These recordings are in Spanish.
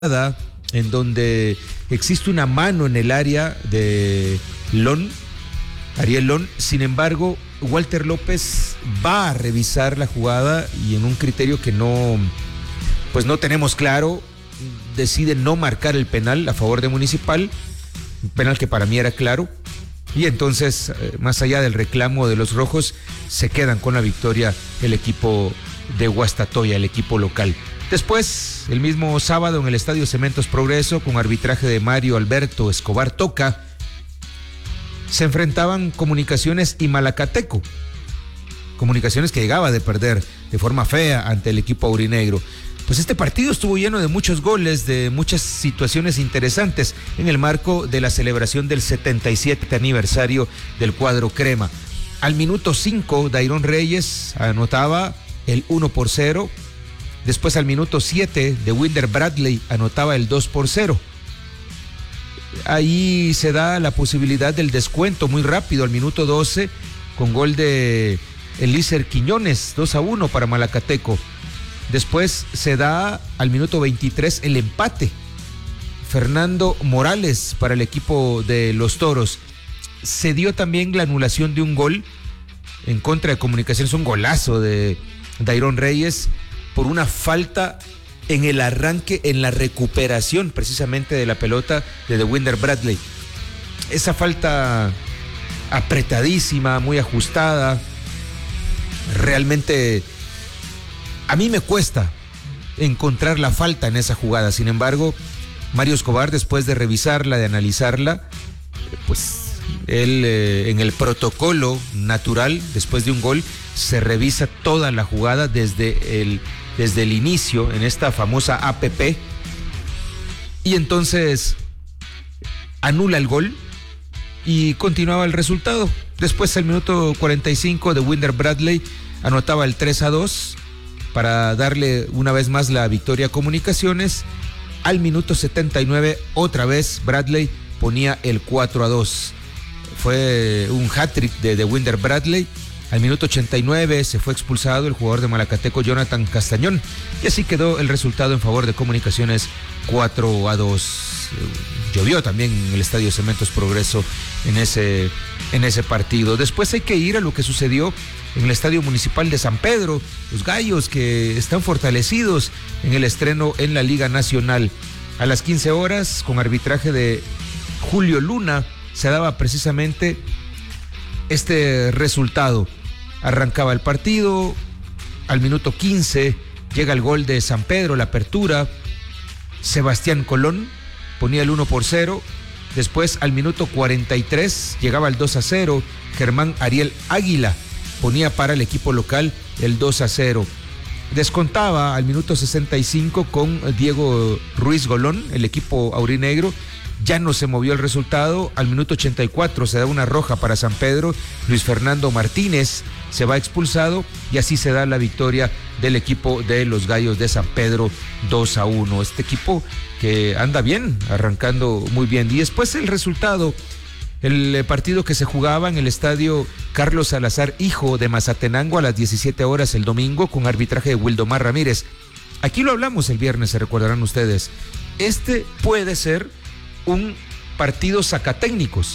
en donde existe una mano en el área de Ariel Lon. Sin embargo, Walter López va a revisar la jugada y en un criterio que no tenemos claro, decide no marcar el penal a favor de Municipal, un penal que para mí era claro, y entonces, más allá del reclamo de los rojos, se quedan con la victoria el equipo de Guastatoya, el equipo local. Después, el mismo sábado en el Estadio Cementos Progreso, con arbitraje de Mario Alberto Escobar Toca, se enfrentaban Comunicaciones y Malacateco. Comunicaciones que llegaba de perder de forma fea ante el equipo aurinegro. Pues este partido estuvo lleno de muchos goles, de muchas situaciones interesantes en el marco de la celebración del 77 aniversario del cuadro crema. Al minuto 5, Dairon Reyes anotaba el 1-0. Después al minuto 7, de Winder Bradley anotaba el 2-0. Ahí se da la posibilidad del descuento muy rápido al minuto 12, con gol de Elícer Quiñones, 2-1 para Malacateco. Después se da al minuto 23 el empate. Fernando Morales para el equipo de los Toros. Se dio también la anulación de un gol en contra de Comunicaciones, un golazo de Dairon Reyes, por una falta en el arranque, en la recuperación precisamente de la pelota de The Winder Bradley. Esa falta apretadísima, muy ajustada, realmente a mí me cuesta encontrar la falta en esa jugada. Sin embargo, Mario Escobar, después de revisarla, de analizarla, pues él en el protocolo natural, después de un gol, se revisa toda la jugada desde el inicio en esta famosa APP, y entonces anula el gol y continuaba el resultado. Después, al minuto 45, de Winder Bradley anotaba el 3-2 para darle una vez más la victoria a Comunicaciones. Al minuto 79, otra vez Bradley ponía el 4-2. Fue un hat-trick de Winder Bradley. Al minuto 89 se fue expulsado el jugador de Malacateco, Jonathan Castañón, y así quedó el resultado en favor de Comunicaciones, 4-2. Llovió también en el Estadio Cementos Progreso en ese partido. Después hay que ir a lo que sucedió en el Estadio Municipal de San Pedro, los Gallos, que están fortalecidos en el estreno en la Liga Nacional. A las 15 horas, con arbitraje de Julio Luna, se daba precisamente este resultado. Arrancaba el partido, al minuto 15 llega el gol de San Pedro, la apertura. Sebastián Colón ponía el 1-0. Después, al minuto 43, llegaba el 2-0. Germán Ariel Águila ponía para el equipo local el 2-0. Descontaba al minuto 65 con Diego Ruiz Golón, el equipo aurinegro. Ya no se movió el resultado. Al minuto 84 se da una roja para San Pedro. Luis Fernando Martínez se va expulsado y así se da la victoria del equipo de los Gallos de San Pedro, 2-1. Este equipo que anda bien, arrancando muy bien. Y después el resultado, el partido que se jugaba en el estadio Carlos Salazar Hijo de Mazatenango a las 17 horas el domingo, con arbitraje de Wildomar Ramírez. Aquí lo hablamos el viernes, se recordarán ustedes. Este puede ser un partido sacatécnicos,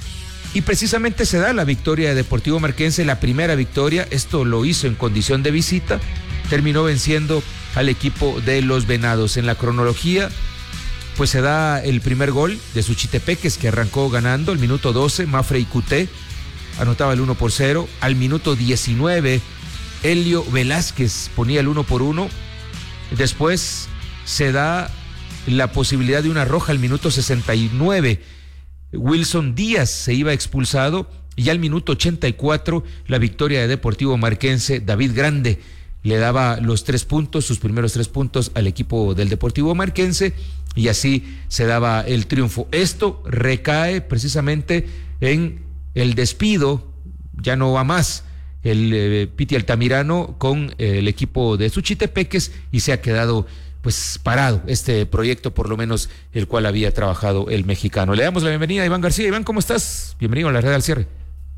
y precisamente se da la victoria de Deportivo Marquense, la primera victoria. Esto lo hizo en condición de visita, terminó venciendo al equipo de los Venados. En la cronología, pues se da el primer gol de Suchitepeques, que arrancó ganando. Al minuto 12, Mafre Icuté anotaba el 1-0. Al minuto 19, Helio Velázquez ponía el 1-1. Después se da la posibilidad de una roja al minuto 69. Wilson Díaz se iba expulsado, y al minuto 84 la victoria de Deportivo Marquense. David Grande le daba los 3 puntos, sus primeros 3 puntos al equipo del Deportivo Marquense, y así se daba el triunfo. Esto recae precisamente en el despido, ya no va más el Piti Altamirano con el equipo de Suchitepeques, y se ha quedado pues parado este proyecto, por lo menos el cual había trabajado el mexicano. Le damos la bienvenida a Iván García. Iván, ¿cómo estás? Bienvenido a la Red al Cierre.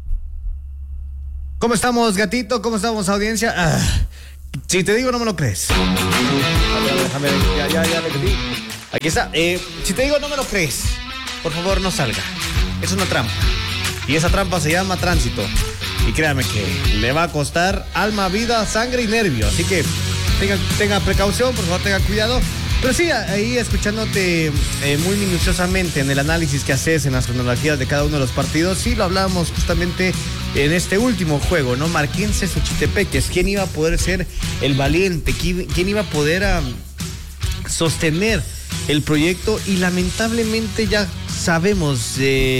¿Cómo estamos, gatito? ¿Cómo estamos, audiencia? Si te digo, no me lo crees. Déjame, ya le pedí. Aquí está. Si te digo no me lo crees, por favor no salga. Es una trampa. Y esa trampa se llama tránsito. Y créame que le va a costar alma, vida, sangre y nervio. Así que tenga precaución, por favor, tenga cuidado. Pero sí, ahí escuchándote muy minuciosamente en el análisis que haces en las cronologías de cada uno de los partidos, sí lo hablábamos justamente en este último juego, ¿no? Marquense Suchitepeques, ¿quién iba a poder ser el valiente? ¿Quién iba a poder sostener el proyecto? Y lamentablemente ya sabemos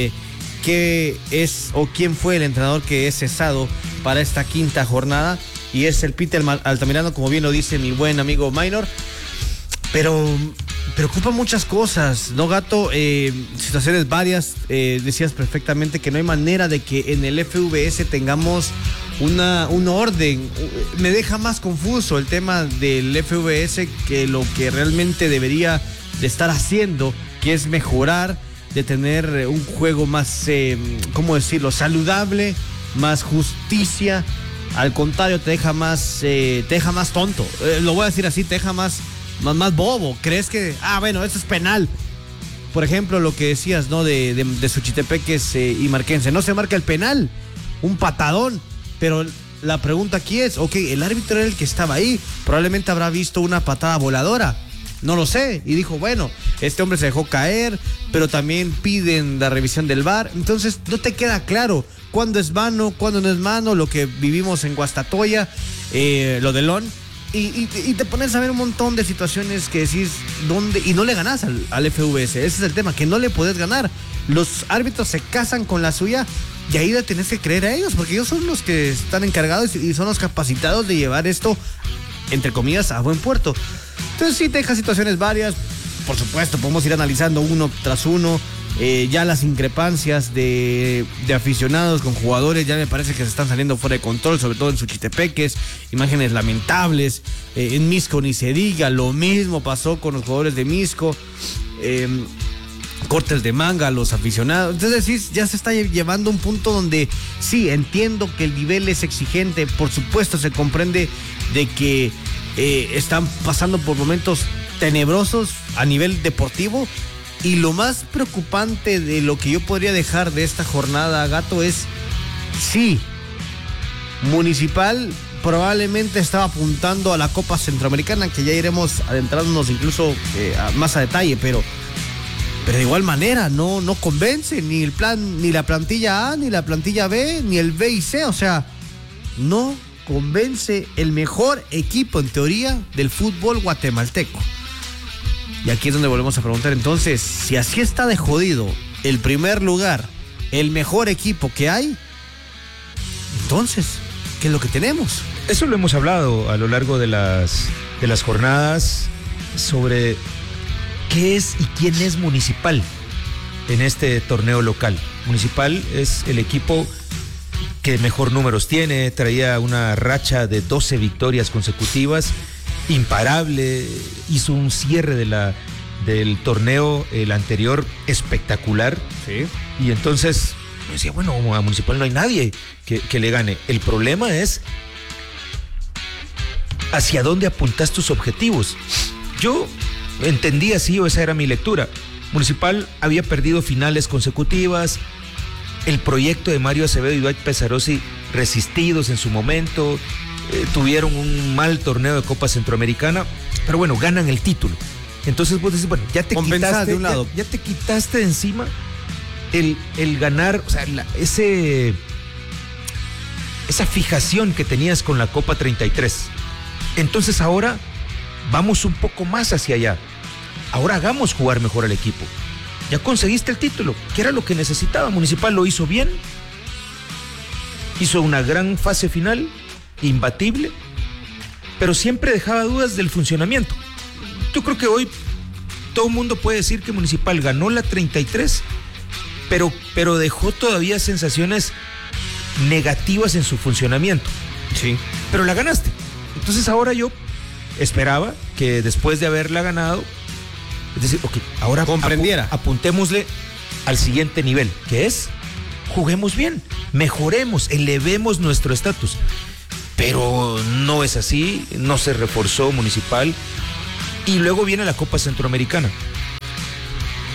qué es o quién fue el entrenador que es cesado para esta quinta jornada, y es el Peter Altamirano, como bien lo dice mi buen amigo Minor. Pero preocupan muchas cosas, ¿no, Gato? Situaciones varias. Decías perfectamente que no hay manera de que en el FVS tengamos un orden. Me deja más confuso el tema del FVS que lo que realmente debería de estar haciendo, que es mejorar, de tener un juego más, ¿cómo decirlo?, saludable, más justicia. Al contrario, te deja más tonto. Lo voy a decir así, te deja más bobo. ¿Crees que, bueno, eso es penal? Por ejemplo, lo que decías, ¿no? De Suchitepeques y Marquense. No se marca el penal, un patadón. Pero la pregunta aquí es, el árbitro era el que estaba ahí. Probablemente habrá visto una patada voladora. No lo sé. Y dijo, bueno, este hombre se dejó caer, pero también piden la revisión del VAR. Entonces, no te queda claro cuándo es mano, cuándo no es mano. Lo que vivimos en Guastatoya, lo de Lon. Y te pones a ver un montón de situaciones que decís dónde, y no le ganás al FVS. Ese es el tema, que no le podés ganar. Los árbitros se casan con la suya y ahí le tenés que creer a ellos, porque ellos son los que están encargados y son los capacitados de llevar esto, entre comillas, a buen puerto. Entonces sí te deja situaciones varias. Por supuesto, podemos ir analizando uno tras uno. Ya las increpancias de aficionados con jugadores ya me parece que se están saliendo fuera de control, sobre todo en Suchitepeques. Imágenes lamentables. En Misco ni se diga, lo mismo pasó con los jugadores de Misco. Cortes de manga a los aficionados. Entonces sí, ya se está llevando a un punto donde sí, entiendo que el nivel es exigente. Por supuesto, se comprende de que están pasando por momentos tenebrosos a nivel deportivo. Y lo más preocupante de lo que yo podría dejar de esta jornada, Gato, es, sí, Municipal probablemente estaba apuntando a la Copa Centroamericana, que ya iremos adentrándonos incluso más a detalle, pero de igual manera no convence ni el plan, ni la plantilla A, ni la plantilla B, ni el B y C. O sea, no convence el mejor equipo en teoría del fútbol guatemalteco. Y aquí es donde volvemos a preguntar, entonces, si así está de jodido el primer lugar, el mejor equipo que hay, entonces, ¿qué es lo que tenemos? Eso lo hemos hablado a lo largo de las jornadas sobre qué es y quién es Municipal en este torneo local. Municipal es el equipo que mejor números tiene, traía una racha de 12 victorias consecutivas, imparable, hizo un cierre del torneo, el anterior, espectacular. Sí. Y entonces yo decía, bueno, a Municipal no hay nadie que le gane. El problema es hacia dónde apuntas tus objetivos. Yo entendí así, o esa era mi lectura. Municipal había perdido finales consecutivas, el proyecto de Mario Acevedo y Dwight Pesarosi resistidos en su momento, tuvieron un mal torneo de Copa Centroamericana, pero bueno, ganan el título. Entonces vos decís, bueno, ya te quitaste de un lado. Ya te quitaste de encima el ganar, o sea, esa fijación que tenías con la Copa 33. Entonces ahora vamos un poco más hacia allá. Ahora hagamos jugar mejor al equipo. Ya conseguiste el título, que era lo que necesitaba. Municipal lo hizo bien, hizo una gran fase final, imbatible, pero siempre dejaba dudas del funcionamiento. Yo creo que hoy todo el mundo puede decir que Municipal ganó la 33, pero dejó todavía sensaciones negativas en su funcionamiento. Sí. Pero la ganaste. Entonces ahora yo esperaba que después de haberla ganado, es decir, ahora comprendiera. Apuntémosle al siguiente nivel, que es juguemos bien, mejoremos, elevemos nuestro estatus. Pero no es así, no se reforzó Municipal. Y luego viene la Copa Centroamericana.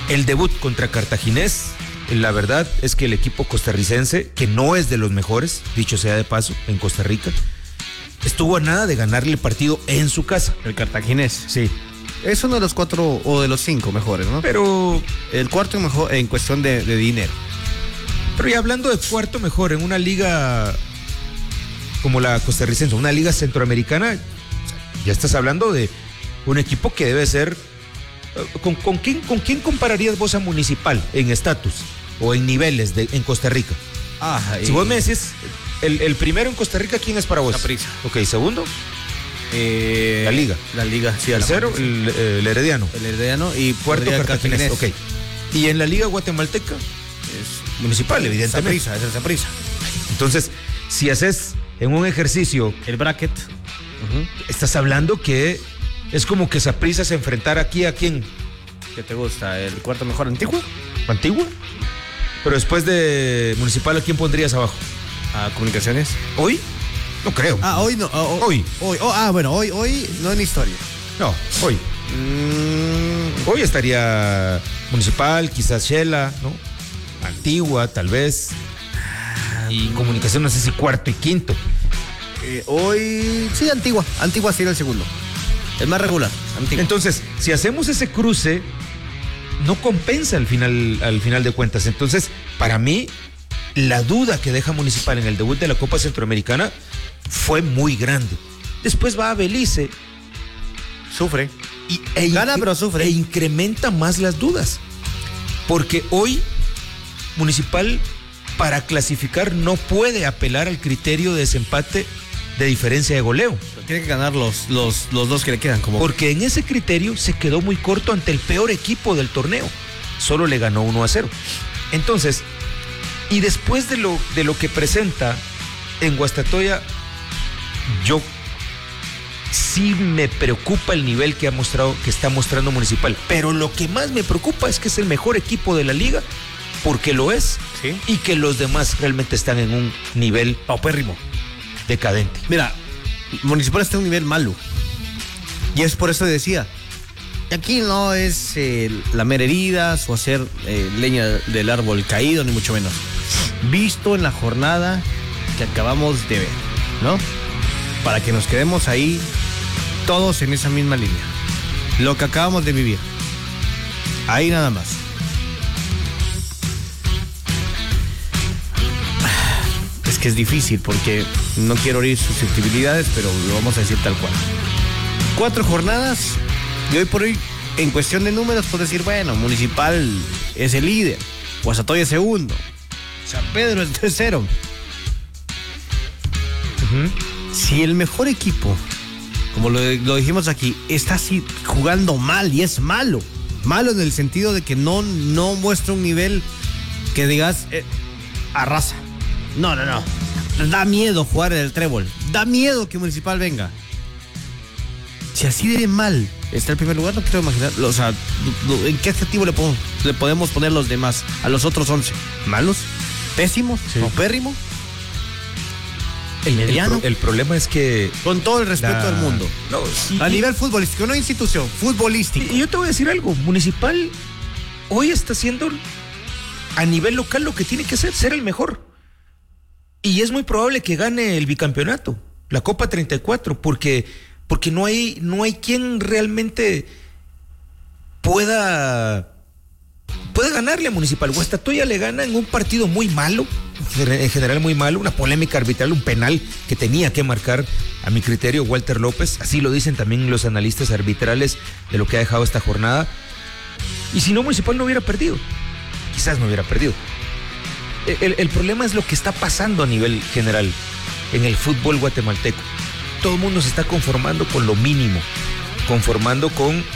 El debut contra Cartaginés, la verdad es que el equipo costarricense, que no es de los mejores, dicho sea de paso, en Costa Rica, estuvo a nada de ganarle el partido en su casa. El Cartaginés. Sí. Es uno de los 4 o de los 5 mejores, ¿no? Pero el cuarto mejor en cuestión de dinero. Pero ya hablando de cuarto mejor, en una liga como la costarricense, una liga centroamericana, ya estás hablando de un equipo que debe ser... ¿Con quién compararías vos a Municipal en estatus o en niveles en Costa Rica? Si vos me decís, el primero en Costa Rica, ¿quién es para vos? Saprissa. Ok, segundo. La Liga. La Liga, sí. Tercero, el Herediano. El Herediano y cuarto Cartaginés. Ok. Y en la Liga Guatemalteca es Municipal, evidentemente. Saprissa, es el Saprissa. Entonces, si haces en un ejercicio el bracket, estás hablando que es como que Saprissa se enfrentara aquí a quién. ¿Qué te gusta? ¿El cuarto mejor Antigua? ¿Antigua? Pero después de Municipal, ¿a quién pondrías abajo? ¿A Comunicaciones? ¿Hoy? No creo. Hoy no. Hoy. Bueno, hoy no en historia. No, hoy. Hoy estaría Municipal, quizás Shela, ¿no? Antigua, tal vez. Y Comunicación, no sé si cuarto y quinto. Hoy, sí, Antigua. Antigua sería el segundo. El más regular, Antigua. Entonces, si hacemos ese cruce, no compensa al final de cuentas. Entonces, para mí, la duda que deja Municipal en el debut de la Copa Centroamericana fue muy grande. Después va a Belice. Sufre. Gana, pero sufre. E incrementa más las dudas. Porque hoy, Municipal, para clasificar, no puede apelar al criterio de desempate de diferencia de goleo. Tiene que ganar los dos que le quedan. Porque en ese criterio se quedó muy corto ante el peor equipo del torneo. Solo le ganó 1-0. Entonces, y después de lo que presenta en Guastatoya, yo sí me preocupa el nivel que está mostrando Municipal. Pero lo que más me preocupa es que es el mejor equipo de la liga, porque lo es, ¿sí? Y que los demás realmente están en un nivel paupérrimo, decadente. Mira, Municipal está en un nivel malo. Y es por eso que decía, aquí no es lamer heridas o hacer leña del árbol caído, ni mucho menos. Visto en la jornada que acabamos de ver, ¿no? Para que nos quedemos ahí todos en esa misma línea. Lo que acabamos de vivir. Ahí nada más. Es que es difícil porque no quiero herir susceptibilidades, pero lo vamos a decir tal cual. 4 jornadas y hoy por hoy, en cuestión de números, puedo decir, bueno, Municipal es el líder, Guastatoya es segundo, San Pedro es tercero. Si el mejor equipo, como lo dijimos aquí, está así jugando mal y es malo en el sentido de que no muestra un nivel que digas arrasa. No. Da miedo jugar en el trébol. Da miedo que Municipal venga. Si así de mal está el primer lugar, no quiero imaginar. O sea, ¿en qué adjetivo le podemos poner los demás? A los otros 11. ¿Malos? ¿Pésimos? Sí. ¿Opérrimo? ¿Mediano? El problema es que... Con todo el respeto del mundo. No, a nivel futbolístico, no institución, futbolístico. Y yo te voy a decir algo. Municipal hoy está haciendo a nivel local lo que tiene que hacer, ser el mejor. Y es muy probable que gane el bicampeonato, la Copa 34, porque no hay quien realmente pueda ganarle a Municipal. Guastatoya le gana en un partido muy malo, en general muy malo, una polémica arbitral, un penal que tenía que marcar, a mi criterio, Walter López. Así lo dicen también los analistas arbitrales de lo que ha dejado esta jornada. Y si no, Municipal no hubiera perdido. Quizás no hubiera perdido. El problema es lo que está pasando a nivel general en el fútbol guatemalteco. Todo el mundo se está conformando con lo mínimo, conformando con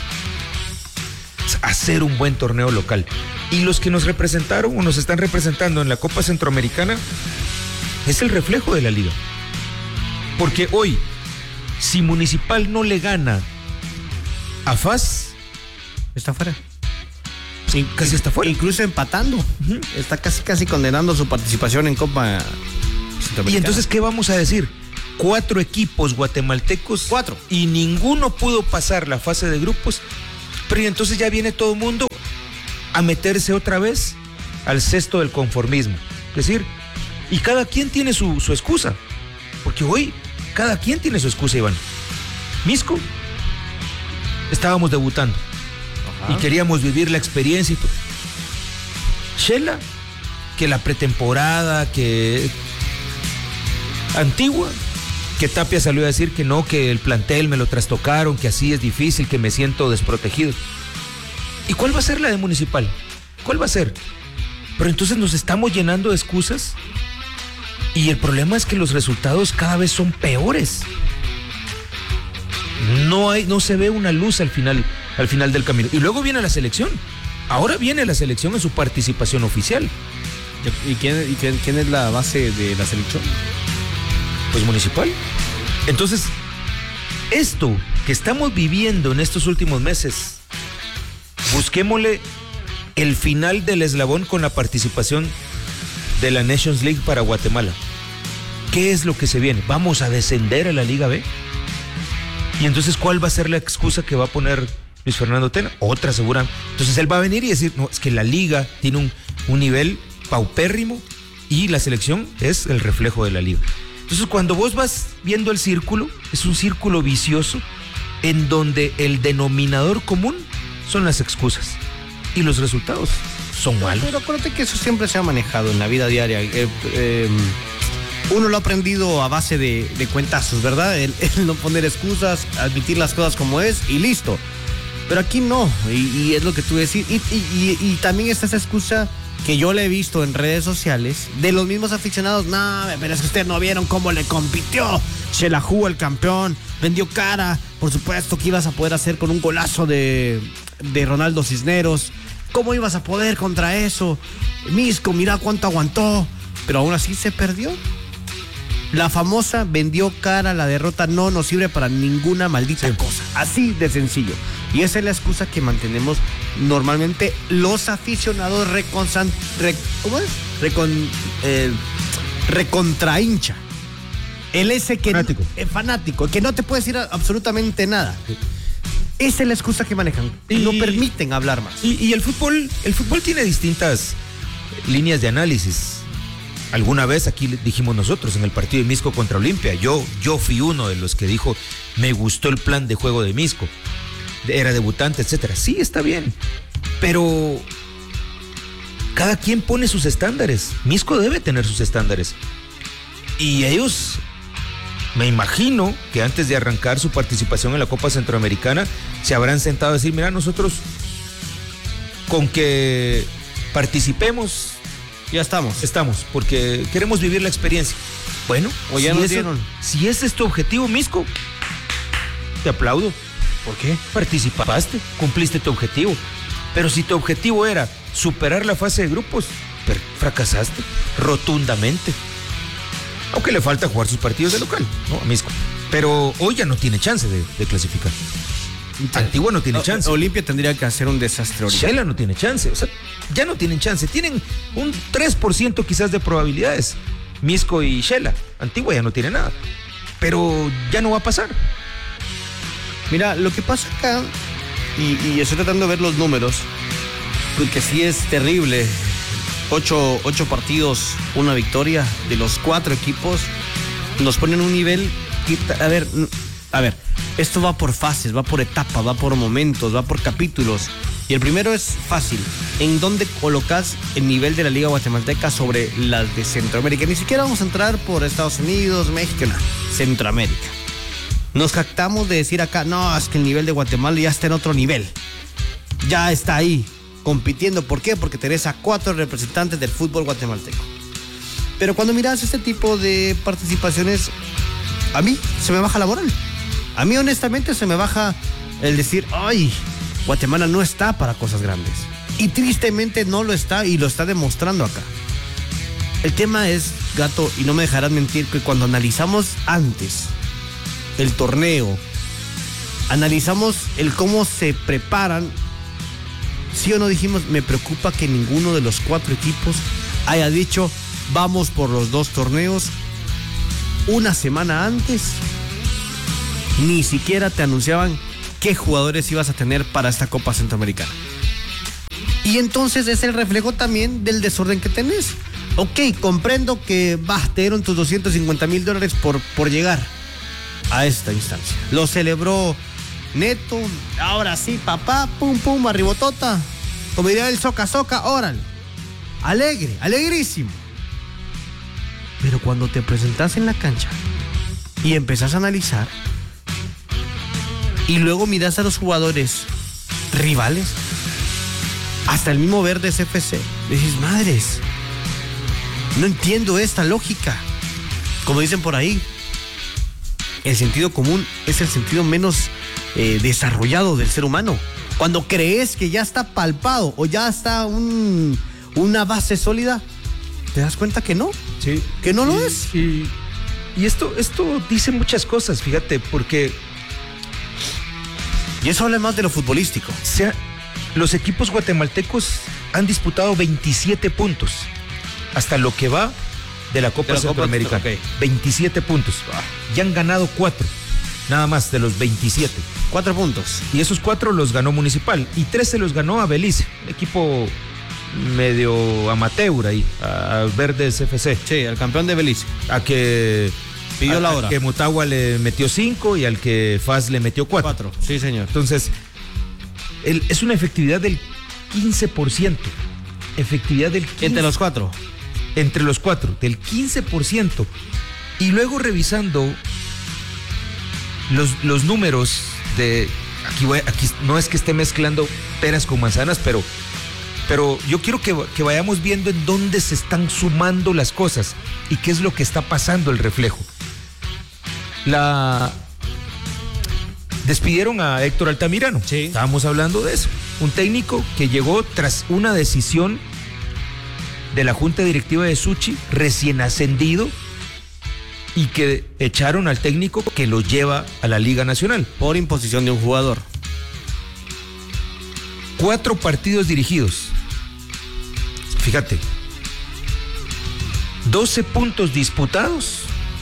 hacer un buen torneo local. Y los que nos representaron o nos están representando en la Copa Centroamericana es el reflejo de la liga. Porque hoy, si Municipal no le gana a FAS, está fuera. Sí, casi está fuera. Incluso empatando. Está casi condenando su participación en Copa Centroamericana. Y entonces, ¿qué vamos a decir? 4 equipos guatemaltecos. 4. Y ninguno pudo pasar la fase de grupos. Pero y entonces ya viene todo el mundo a meterse otra vez al cesto del conformismo. Es decir, y cada quien tiene su excusa, porque hoy cada quien tiene su excusa, Iván. Misco, estábamos debutando. Ajá. Y queríamos vivir la experiencia y todo. Shela, que la pretemporada, que Antigua, que Tapia salió a decir que no, que el plantel me lo trastocaron, que así es difícil, que me siento desprotegido. ¿Y cuál va a ser la de Municipal? ¿Cuál va a ser? Pero entonces nos estamos llenando de excusas y el problema es que los resultados cada vez son peores. No se ve una luz al final del camino. Y luego viene la selección. Ahora viene la selección en su participación oficial. ¿Y quién es la base de la selección? Pues Municipal. Entonces, esto que estamos viviendo en estos últimos meses, busquémosle el final del eslabón con la participación de la Nations League para Guatemala. ¿Qué es lo que se viene? ¿Vamos a descender a la Liga B? Y entonces, ¿cuál va a ser la excusa que va a poner Luis Fernando Tena? Otra, seguramente. Entonces él va a venir y decir, no, es que la Liga tiene un nivel paupérrimo y la selección es el reflejo de la Liga. Entonces, cuando vos vas viendo el círculo, es un círculo vicioso en donde el denominador común son las excusas y los resultados son malos. Pero acuérdate que eso siempre se ha manejado en la vida diaria. Uno lo ha aprendido a base de cuentazos, ¿verdad? El no poner excusas, admitir las cosas como es y listo. Pero aquí no, y es lo que tú decís. Y también está esa excusa que yo le he visto en redes sociales de los mismos aficionados. No, pero es que ustedes no vieron cómo le compitió. Se la jugó el campeón, vendió cara. Por supuesto que ibas a poder hacer con un golazo de Ronaldo Cisneros. ¿Cómo ibas a poder contra eso? Misco, mira cuánto aguantó. Pero aún así se perdió. La famosa vendió cara, la derrota no nos sirve para ninguna maldita cosa. Así de sencillo. Y esa es la excusa que mantenemos normalmente los aficionados recontra hincha. El ese que fanático. Fanático, que no te puede decir absolutamente nada. Esa es la excusa que manejan. Y no permiten hablar más. Y el fútbol tiene distintas líneas de análisis. Alguna vez aquí dijimos nosotros en el partido de Misco contra Olimpia, yo fui uno de los que dijo, me gustó el plan de juego de Misco, era debutante, etcétera. Sí, está bien, pero cada quien pone sus estándares. Misco debe tener sus estándares y ellos, me imagino que antes de arrancar su participación en la Copa Centroamericana se habrán sentado a decir, mira, nosotros con que participemos ya estamos, porque queremos vivir la experiencia. Bueno, o ya nos dieron. Si ese es tu objetivo, Misco, te aplaudo. ¿Por qué? Participaste, cumpliste tu objetivo. Pero si tu objetivo era superar la fase de grupos, fracasaste rotundamente. Aunque le falta jugar sus partidos de local, ¿no? A Misco. Pero hoy ya no tiene chance de clasificar. Antigua no tiene chance. Olimpia tendría que hacer un desastre ahorita. Shela no tiene chance. O sea, ya no tienen chance. Tienen un 3% quizás de probabilidades. Misco y Shela. Antigua ya no tiene nada. Pero ya no va a pasar. Mira, lo que pasa acá, y estoy tratando de ver los números, porque sí es terrible. 8 partidos, una victoria de los 4 equipos. Nos ponen un nivel que, a ver, esto va por fases, va por etapas, va por momentos, va por capítulos. Y el primero es fácil. ¿En dónde colocas el nivel de la Liga Guatemalteca sobre las de Centroamérica? Ni siquiera vamos a entrar por Estados Unidos, México, no. Centroamérica. Nos jactamos de decir acá, no, es que el nivel de Guatemala ya está en otro nivel. Ya está ahí, compitiendo. ¿Por qué? Porque tenés a 4 representantes del fútbol guatemalteco. Pero cuando miras este tipo de participaciones, a mí se me baja la moral. A mí honestamente se me baja el decir, ay, Guatemala no está para cosas grandes. Y tristemente no lo está, y lo está demostrando acá. El tema es, Gato, y no me dejarás mentir, que cuando analizamos antes el torneo, analizamos el cómo se preparan, sí o no dijimos, me preocupa que ninguno de los 4 equipos haya dicho, vamos por los 2 torneos una semana antes. Ni siquiera te anunciaban qué jugadores ibas a tener para esta Copa Centroamericana. Y entonces es el reflejo también del desorden que tenés. Ok, comprendo que te dieron tus $250,000 por llegar a esta instancia. Lo celebró Neto, ahora sí, papá, pum, pum, arribotota. Como diría el soca, órale. Alegre, alegrísimo. Pero cuando te presentás en la cancha y empezás a analizar y luego mirás a los jugadores rivales, hasta el mismo Verdes FC, dices, madres, no entiendo esta lógica. Como dicen por ahí, el sentido común es el sentido menos desarrollado del ser humano. Cuando crees que ya está palpado o ya está una base sólida, te das cuenta que no, sí, que no lo es. Y esto dice muchas cosas, fíjate, porque... Y eso habla más de lo futbolístico. Los equipos guatemaltecos han disputado 27 puntos hasta lo que va de la Copa Centroamericana. Okay. 27 puntos. Ya han ganado 4, nada más de los 27. 4 puntos. Y esos 4 los ganó Municipal y 3 se los ganó a Belice, un equipo medio amateur ahí, a Verdes FC. Sí, al campeón de Belice. A que pidió la hora. Al que Motagua le metió 5 y al que FAS le metió 4. Sí, señor. Entonces, es una efectividad del 15%. Efectividad del 15%. Entre los 4. Entre los 4, del 15%. Y luego revisando los números de... Aquí no es que esté mezclando peras con manzanas, pero yo quiero que vayamos viendo en dónde se están sumando las cosas y qué es lo que está pasando, el reflejo. Despidieron a Héctor Altamirano. Sí. Estábamos hablando de eso. Un técnico que llegó tras una decisión de la Junta Directiva de Suchi, recién ascendido, y que echaron al técnico que lo lleva a la Liga Nacional. Por imposición de un jugador. 4 partidos dirigidos. Fíjate. 12 puntos disputados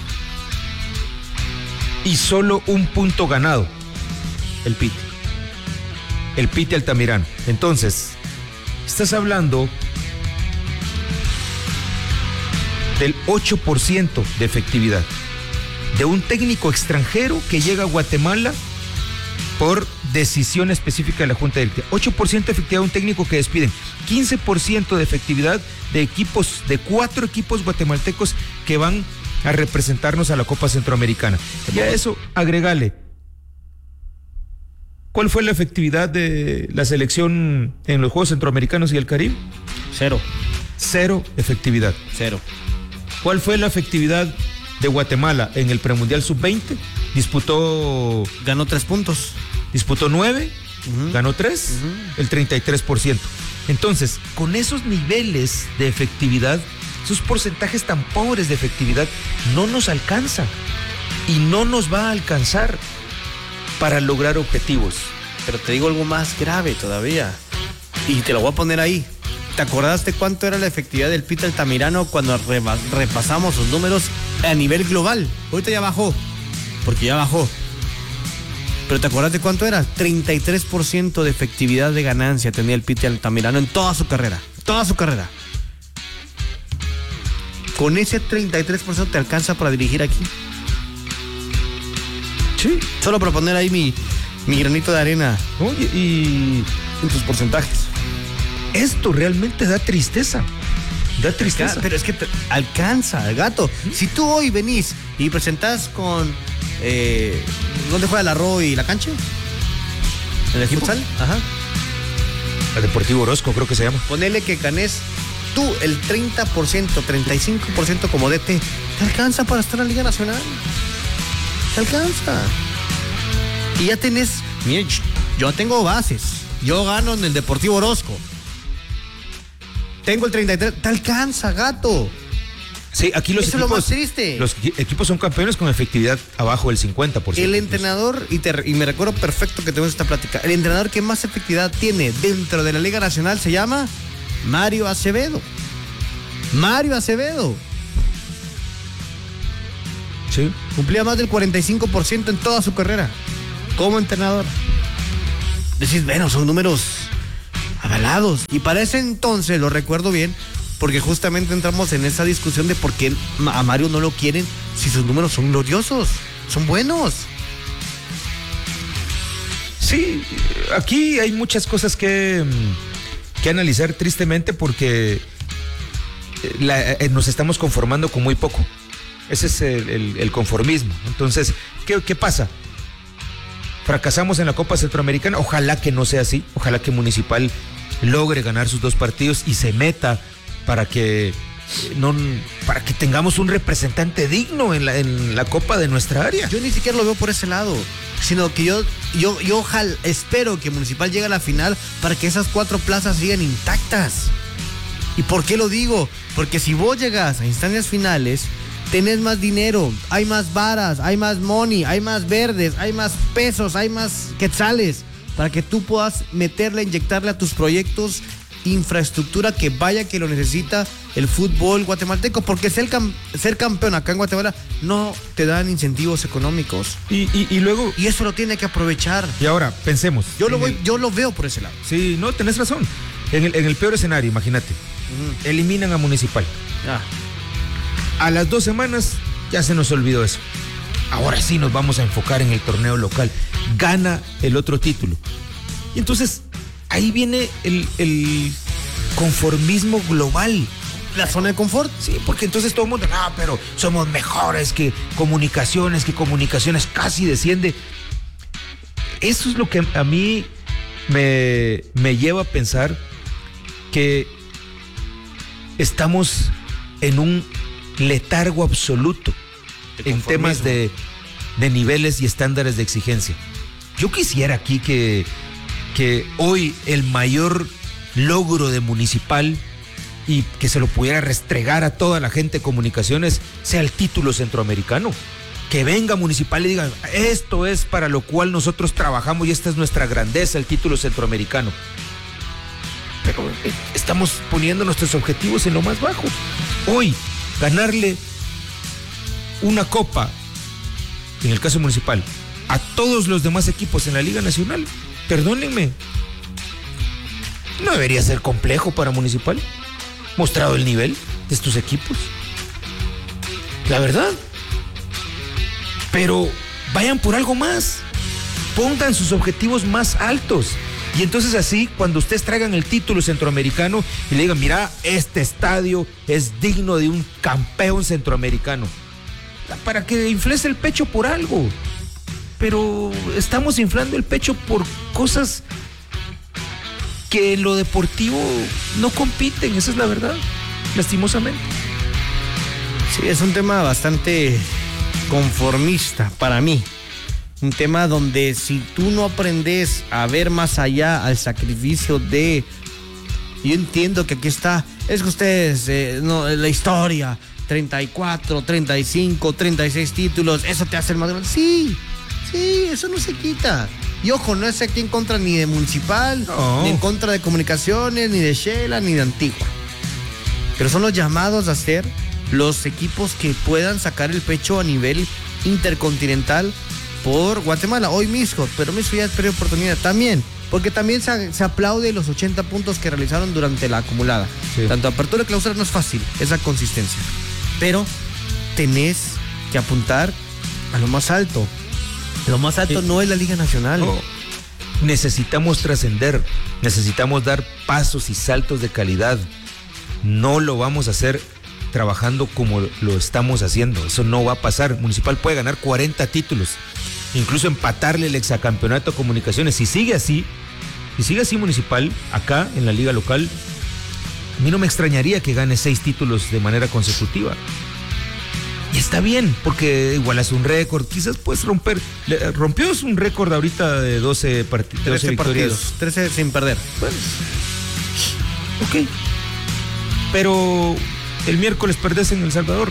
y solo 1 punto ganado. El Piti Altamirano. Entonces, estás hablando del 8% de efectividad de un técnico extranjero que llega a Guatemala por decisión específica de la Junta Directiva. 8% de efectividad de un técnico que despiden. 15% de efectividad de 4 equipos guatemaltecos que van a representarnos a la Copa Centroamericana. Y a eso agregale, ¿cuál fue la efectividad de la selección en los Juegos Centroamericanos y el Caribe? 0. 0 efectividad. 0. ¿Cuál fue la efectividad de Guatemala en el premundial sub-20? Ganó 3 puntos. Disputó 9, ganó 3, el 33%. Entonces, con esos niveles de efectividad, esos porcentajes tan pobres de efectividad, no nos alcanza y no nos va a alcanzar para lograr objetivos. Pero te digo algo más grave todavía, y te lo voy a poner ahí. ¿Te acordaste cuánto era la efectividad del Piti Altamirano cuando repasamos los números a nivel global? Ahorita ya bajó, porque ya bajó. Pero ¿te acuerdas de cuánto era? 33% de efectividad de ganancia tenía el Piti Altamirano en toda su carrera. Toda su carrera. Con ese 33% te alcanza para dirigir aquí. Sí. Solo para poner ahí mi granito de arena. Oye, y en tus porcentajes. Esto realmente da tristeza. Da tristeza. Pero es que te alcanza, gato. Si tú hoy venís y presentás con... ¿dónde juega el Arroyo y la cancha? ¿En el futsal? Ajá. El Deportivo Orozco, creo que se llama. Ponele que ganes tú el 30%, 35% como DT. Te alcanza para estar en la Liga Nacional. Te alcanza. Y ya tenés... Mire, yo tengo bases. Yo gano en el Deportivo Orozco. Tengo el 33%. Te alcanza, gato. Sí, aquí los Eso equipos, es lo más triste. Los equipos son campeones con efectividad abajo del 50%. El entrenador, y me recuerdo perfecto que tuvimos esta plática, el entrenador que más efectividad tiene dentro de la Liga Nacional se llama Mario Acevedo. Mario Acevedo. Sí. Cumplía más del 45% en toda su carrera como entrenador. Decís, bueno, son números... A alados. Y para ese entonces, lo recuerdo bien, porque justamente entramos en esa discusión de por qué a Mario no lo quieren si sus números son gloriosos, son buenos. Sí, aquí hay muchas cosas que analizar tristemente porque nos estamos conformando con muy poco. Ese es el conformismo. Entonces, ¿qué pasa? Fracasamos en la Copa Centroamericana. Ojalá que no sea así. Ojalá que Municipal logre ganar sus 2 partidos y se meta para que tengamos un representante digno en la Copa de nuestra área. Yo ni siquiera lo veo por ese lado, sino que yo ojalá, espero que Municipal llegue a la final para que esas 4 plazas sigan intactas. ¿Y por qué lo digo? Porque si vos llegas a instancias finales, tenés más dinero, hay más varas, hay más money, hay más verdes, hay más pesos, hay más quetzales, para que tú puedas inyectarle a tus proyectos infraestructura que vaya que lo necesita el fútbol guatemalteco, porque ser campeón acá en Guatemala no te dan incentivos económicos. Y luego... Y eso lo tiene que aprovechar. Y ahora, pensemos. Yo lo veo por ese lado. Sí, no, tenés razón. En el peor escenario, imagínate. Eliminan a Municipal. A las 2 semanas ya se nos olvidó eso. Ahora sí nos vamos a enfocar en el torneo local. Gana el otro título. Y entonces ahí viene el conformismo global. La zona de confort. Sí, porque entonces todo el mundo, pero somos mejores que comunicaciones casi desciende. Eso es lo que a mí me lleva a pensar que estamos en un letargo absoluto en temas de niveles y estándares de exigencia. Yo quisiera aquí que hoy el mayor logro de Municipal y que se lo pudiera restregar a toda la gente de comunicaciones sea el título centroamericano. Que venga Municipal y diga, esto es para lo cual nosotros trabajamos y esta es nuestra grandeza, el título centroamericano. Pero estamos poniendo nuestros objetivos en lo más bajo. Hoy, ganarle una copa, en el caso Municipal, a todos los demás equipos en la Liga Nacional, perdónenme, no debería ser complejo para Municipal, mostrado el nivel de estos equipos. La verdad. Pero vayan por algo más. Pongan sus objetivos más altos. Y entonces así, cuando ustedes traigan el título centroamericano y le digan, mira, este estadio es digno de un campeón centroamericano. Para que infles el pecho por algo. Pero estamos inflando el pecho por cosas que en lo deportivo no compiten, esa es la verdad, lastimosamente. Sí, es un tema bastante conformista para mí. Un tema donde si tú no aprendes a ver más allá al sacrificio de... Yo entiendo que aquí está, es que ustedes, la historia, 34, 35, 36 títulos, eso te hace el más grande. Sí, eso no se quita. Y ojo, no es aquí en contra ni de Municipal, ni en contra de Comunicaciones, ni de Shela, ni de Antigua. Pero son los llamados a ser los equipos que puedan sacar el pecho a nivel intercontinental por Guatemala. Hoy Misco, pero Misco ya perdió oportunidad también, porque también se aplaude los 80 puntos que realizaron durante la acumulada. Sí. Tanto apertura y clausura no es fácil, esa consistencia. Pero tenés que apuntar a lo más alto. Lo más alto no es la Liga Nacional. No. Necesitamos trascender, necesitamos dar pasos y saltos de calidad. No lo vamos a hacer trabajando como lo estamos haciendo. Eso no va a pasar. Municipal puede ganar 40 títulos, incluso empatarle el exacampeonato a Comunicaciones. Si sigue así Municipal acá en la liga local, a mí no me extrañaría que gane 6 títulos de manera consecutiva. Y está bien, porque igual es un récord. Quizás puedes rompió un récord ahorita de 12 victorias. Partidos, 13 sin perder. Bueno, ok. Pero el miércoles perdés en El Salvador.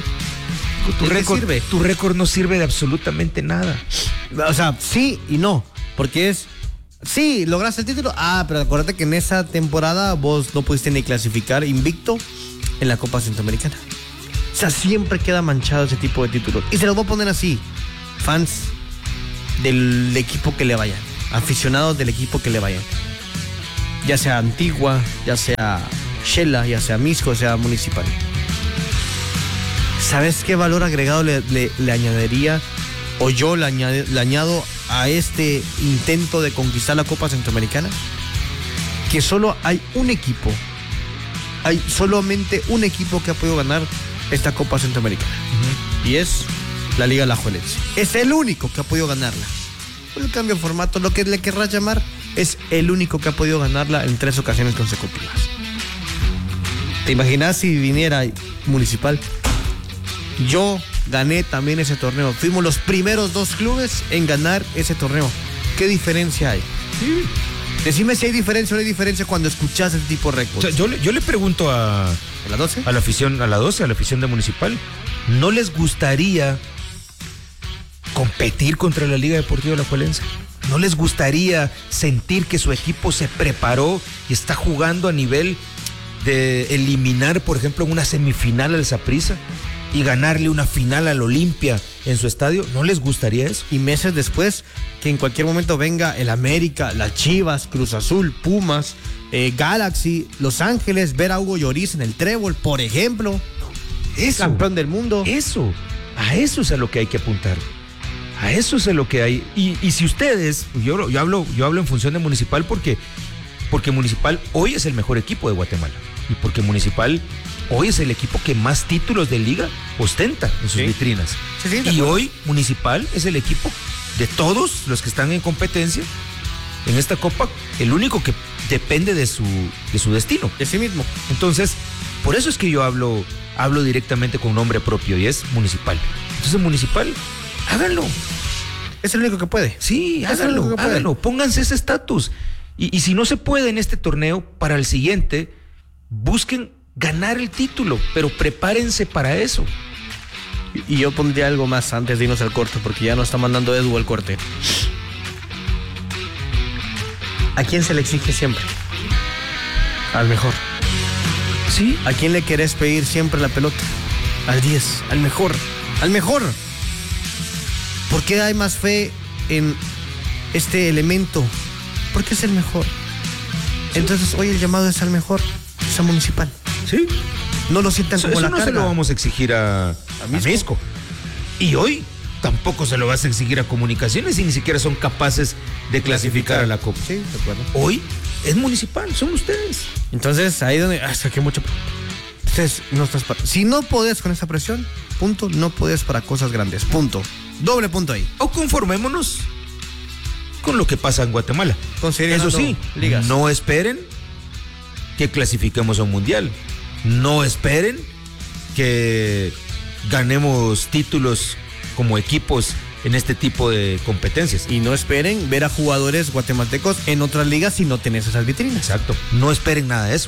Tu récord no sirve de absolutamente nada. O sea, sí y no, porque sí, lograste el título. Pero acuérdate que en esa temporada vos no pudiste ni clasificar invicto en la Copa Centroamericana. O sea, siempre queda manchado ese tipo de títulos. Y se los voy a poner así. Fans del equipo que le vayan. Aficionados del equipo que le vayan. ya sea Antigua, ya sea Shela, ya sea Misco, ya sea Municipal. ¿Sabes qué valor agregado le añadiría, o yo le añado a este intento de conquistar la Copa Centroamericana? Que solo hay solamente un equipo que ha podido ganar esta Copa Centroamericana. Y es la Liga Alajuelense. Es el único que ha podido ganarla. Por el cambio de formato, lo que le querrás llamar, es el único que ha podido ganarla en 3 ocasiones consecutivas. ¿Te imaginas si viniera Municipal? Yo gané también ese torneo. Fuimos los primeros 2 clubes en ganar ese torneo. ¿Qué diferencia hay? Sí. Decime si hay diferencia o no hay diferencia cuando escuchas ese tipo de récords. O sea, yo le pregunto a la 12, a la afición, a la 12, a la afición de Municipal, ¿no les gustaría competir contra la Liga Deportiva Alajuelense? ¿No les gustaría sentir que su equipo se preparó y está jugando a nivel de eliminar, por ejemplo, en una semifinal al Saprissa y ganarle una final al Olimpia en su estadio? ¿No les gustaría eso? Y meses después, que en cualquier momento venga el América, las Chivas, Cruz Azul, Pumas, Galaxy, Los Ángeles, ver a Hugo Lloris en el Trébol, por ejemplo. Eso, campeón del mundo. Eso, a eso es a lo que hay que apuntar. A eso es a lo que hay. Y si ustedes, yo hablo en función de Municipal porque Municipal hoy es el mejor equipo de Guatemala. Y porque Municipal hoy es el equipo que más títulos de liga ostenta en sus vitrinas. Sí, y hoy Municipal es el equipo de todos los que están en competencia en esta copa, el único que depende de su destino. De sí mismo. Entonces, por eso es que yo hablo directamente con nombre propio y es Municipal. Entonces, Municipal, háganlo. Es el único que puede. Sí, háganlo. Pónganse ese estatus. Y si no se puede en este torneo, para el siguiente, busquen ganar el título, pero prepárense para eso. Y yo pondría algo más antes de irnos al corte, porque ya nos está mandando Edu al corte. ¿A quién se le exige siempre? Al mejor. ¿Sí? ¿A quién le querés pedir siempre la pelota? Al 10, al mejor. Al mejor. ¿Por qué hay más fe en este elemento? Porque es el mejor. Sí. Entonces hoy el llamado es al mejor, es a Municipal. Sí. No lo sientan como la no carga. Se lo vamos a exigir a Misco. Y hoy tampoco se lo vas a exigir a Comunicaciones y ni siquiera son capaces de clasificar a la Copa. Sí, de acuerdo. Hoy es Municipal, son ustedes. Entonces ahí donde saqué mucho. Ustedes no estás si no podés con esa presión, punto, no podés para cosas grandes, punto. Doble punto ahí. O conformémonos con lo que pasa en Guatemala. Eso sí, ligas. No esperen que clasifiquemos a un mundial. No esperen que ganemos títulos como equipos en este tipo de competencias. Y no esperen ver a jugadores guatemaltecos en otras ligas si no tenés esas vitrinas. Exacto. No esperen nada de eso.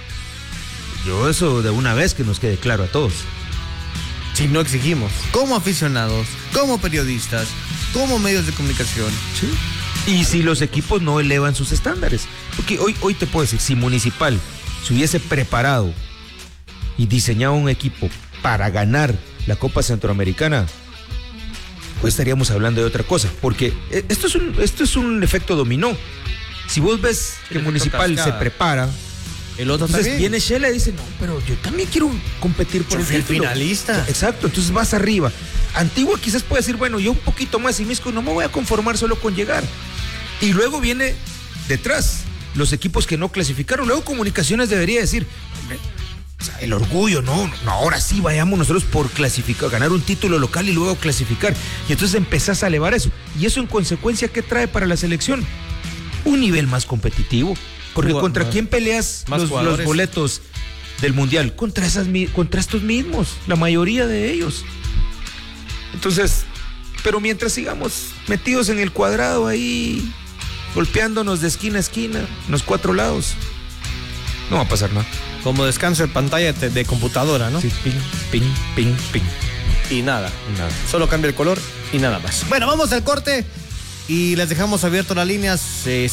Yo eso de una vez que nos quede claro a todos. Si no exigimos, como aficionados, como periodistas, como medios de comunicación. Sí. Y si los equipos no elevan sus estándares. Porque hoy te puedo decir, si Municipal se hubiese preparado y diseñado un equipo para ganar la Copa Centroamericana, pues estaríamos hablando de otra cosa. Porque esto es un efecto dominó. Si vos ves que Municipal se prepara, el otro entonces también. Viene Shela y dice, no, pero yo también quiero competir por el título. Finalista. Exacto, entonces vas arriba. Antigua quizás puede decir, bueno, yo un poquito más y Misco no me voy a conformar solo con llegar. Y luego viene detrás los equipos que no clasificaron. Luego Comunicaciones debería decir, hombre, o sea, el orgullo, no, ahora sí vayamos nosotros por clasificar, ganar un título local y luego clasificar. Y entonces empezás a elevar eso. Y eso en consecuencia, ¿qué trae para la selección? Un nivel más competitivo. Porque ¿contra quién peleas los boletos del mundial? Contra estos mismos, la mayoría de ellos. Entonces, pero mientras sigamos metidos en el cuadrado ahí, golpeándonos de esquina a esquina, en los 4 lados, no va a pasar nada. Como descanso de pantalla de computadora, ¿no? Sí, ping, ping, ping, ping. Y nada. Solo cambia el color y nada más. Bueno, vamos al corte. Y les dejamos abierto las líneas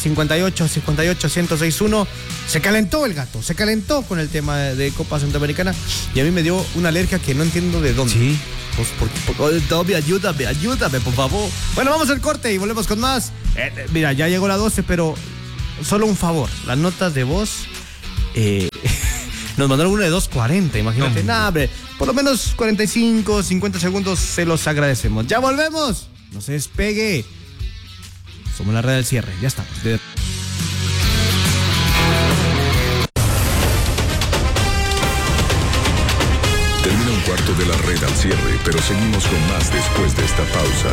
58-58-1061. Se calentó el gato, se calentó con el tema de Copa Centroamericana. Y a mí me dio una alergia que no entiendo de dónde. Sí. Pues Toby, ayúdame, por favor. Bueno, vamos al corte y volvemos con más. Mira, ya llegó la 12, pero solo un favor, las notas de voz, nos mandaron una de 2:40, imagínate. Hombre, por lo menos 45, 50 segundos se los agradecemos. Ya volvemos, no se despegue. Somos la red del cierre, ya estamos. Termina un cuarto de la red al cierre, pero seguimos con más después de esta pausa.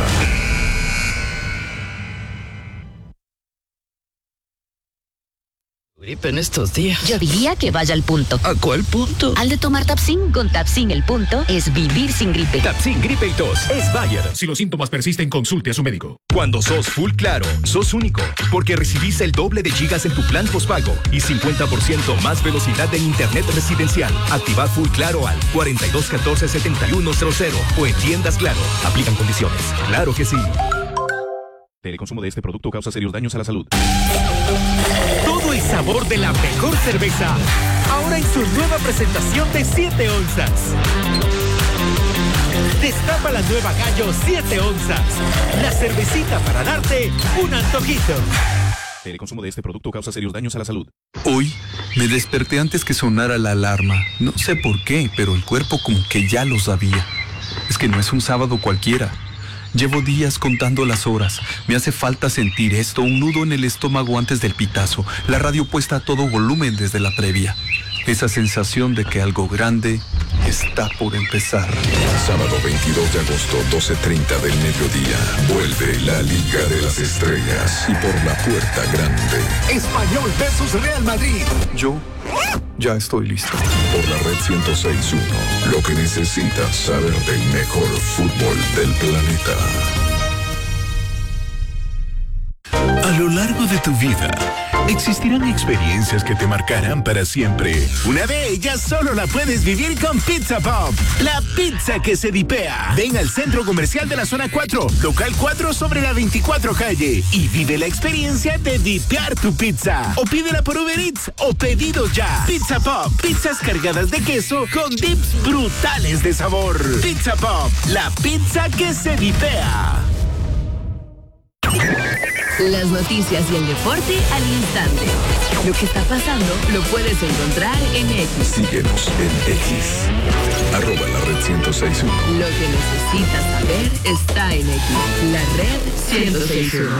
Gripe en estos días. Yo diría que vaya al punto. ¿A cuál punto? Al de tomar Tapsin. Con Tapsin el punto es vivir sin gripe. Tapsin Gripe y Tos es Bayer. Si los síntomas persisten, consulte a su médico. Cuando sos Full Claro, sos único, porque recibís el doble de gigas en tu plan postpago y 50% más velocidad en internet residencial. Activa Full Claro al 4214-7100 o en tiendas Claro. Aplican condiciones. Claro que sí. El consumo de este producto causa serios daños a la salud. Todo el sabor de la mejor cerveza, ahora en su nueva presentación de 7 onzas. Destapa la nueva Gallo 7 onzas, la cervecita para darte un antojito. El consumo de este producto causa serios daños a la salud. Hoy me desperté antes que sonara la alarma. No sé por qué, pero el cuerpo como que ya lo sabía. Es que no es un sábado cualquiera. Llevo días contando las horas. Me hace falta sentir esto, un nudo en el estómago antes del pitazo, la radio puesta a todo volumen desde la previa. Esa sensación de que algo grande está por empezar. Sábado 22 de agosto, 12:30 del mediodía. Vuelve la Liga de las Estrellas y por la puerta grande. Español versus Real Madrid. Yo ya estoy listo. Por la red 106.1. Lo que necesitas saber del mejor fútbol del planeta. A lo largo de tu vida, existirán experiencias que te marcarán para siempre. Una de ellas solo la puedes vivir con Pizza Pop, la pizza que se dipea. Ven al Centro Comercial de la Zona 4, local 4 sobre la 24 calle y vive la experiencia de dipear tu pizza. O pídela por Uber Eats o pedido ya. Pizza Pop, pizzas cargadas de queso con dips brutales de sabor. Pizza Pop, la pizza que se dipea. Las noticias y el deporte al instante. Lo que está pasando lo puedes encontrar en X. Síguenos en X. @ la red 106.1. Lo que necesitas saber está en X. La red 106.1.